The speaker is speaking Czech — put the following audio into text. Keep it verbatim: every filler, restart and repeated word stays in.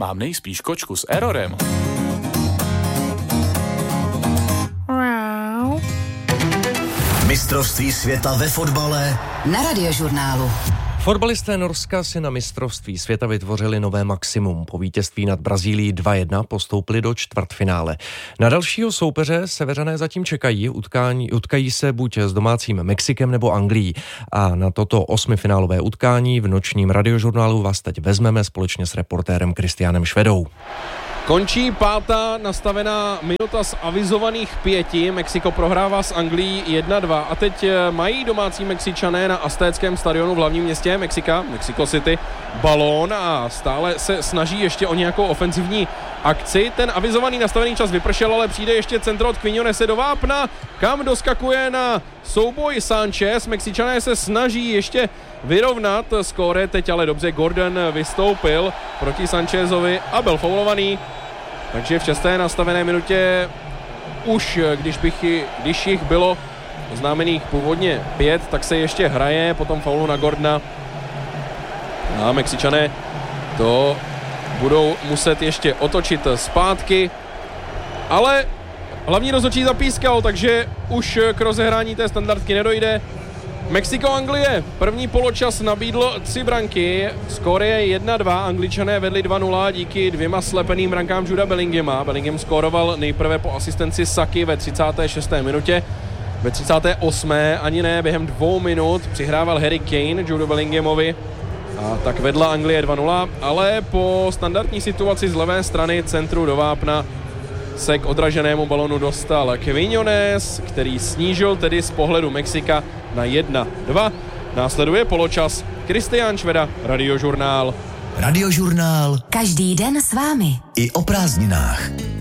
mám nejspíš kočku s errorem. Mistrovství světa ve fotbale na Radiožurnálu. Fotbalisté Norska si na mistrovství světa vytvořili nové maximum. Po vítězství nad Brazílií dva jedna postoupili do čtvrtfinále. Na dalšího soupeře Seveřané zatím čekají, utkání, utkají se buď s domácím Mexikem nebo Anglií. A na toto osmifinálové utkání v nočním Radiožurnálu vás teď vezmeme společně s reportérem Kristiánem Švedou. Končí pátá nastavená minuta z avizovaných pěti. Mexiko prohrává s Anglií jedna dva a teď mají domácí Mexičané na aztéckém stadionu v hlavním městě Mexika, Mexico City, balón a stále se snaží ještě o nějakou ofenzivní akci. Ten avizovaný nastavený čas vypršel, ale přijde ještě centr od Quiñonese do vápna, kam doskakuje na souboj Sanchez. Mexičané se snaží ještě vyrovnat skóre, teď ale dobře Gordon vystoupil proti Sanchezovi a byl faulovaný. Takže v šesté nastavené minutě už, když, bych, když jich bylo oznámených původně pět, tak se ještě hraje, potom faulu na Gordona. A Mexičané to budou muset ještě otočit zpátky, ale hlavní rozhodčí zapískal, takže už k rozehrání té standardky nedojde. Mexiko-Anglie. První poločas nabídl tři branky. Skóre je jedna dva. Angličané vedli dva nula díky dvěma slepeným brankám Juda Bellinghama. Bellingham skóroval nejprve po asistenci Saky ve třicáté šesté minutě. Ve třicáté osmé ani ne, během dvou minut přihrával Harry Kane Judu Bellinghamovi. A tak vedla Anglie dva nula, ale po standardní situaci z levé strany centru do vápna se k odraženému balonu dostal Quiñones, který snížil tedy z pohledu Mexika na jedna dva. Následuje poločas. Kristián Šveda, Radiožurnál. Radiožurnál. Každý den s vámi. I o prázdninách.